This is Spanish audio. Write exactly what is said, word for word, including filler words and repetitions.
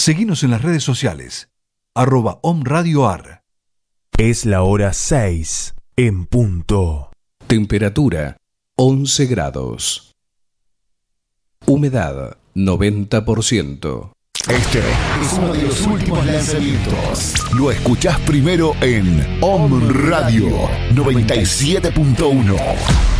Seguinos en las redes sociales, arroba omradioar. Es la hora seis en punto. Temperatura once grados. Humedad noventa por ciento. Este es uno de los últimos lanzamientos. Lo escuchás primero en Om Radio noventa y siete punto uno.